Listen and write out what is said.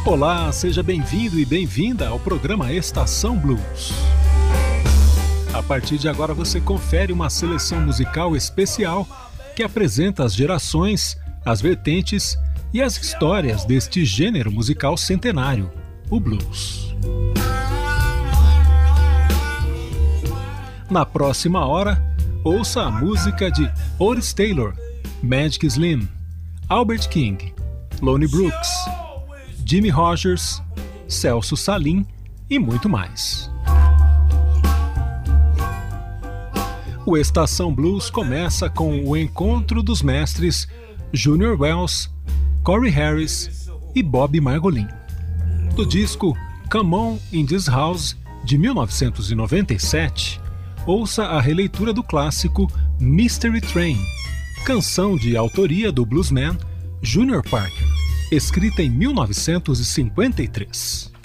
Olá, seja bem-vindo e bem-vinda ao programa Estação Blues. A partir de agora você confere uma seleção musical especial que apresenta as gerações, as vertentes e as histórias deste gênero musical centenário, o blues. Na próxima hora, ouça a música de Otis Taylor, Magic Slim, Albert King, Lonnie Brooks, Jimmy Rogers, Celso Salim e muito mais. O Estação Blues começa com o encontro dos mestres Junior Wells, Corey Harris e Bob Margolin. Do disco Come On In This House, de 1997, ouça a releitura do clássico Mystery Train, canção de autoria do bluesman Junior Parker, escrita em 1953.